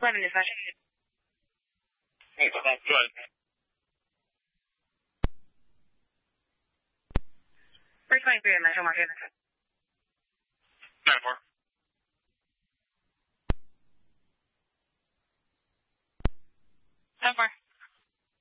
11 dispatch. Hey, go ahead. 323 at Metro Market. 9-4. 10-4.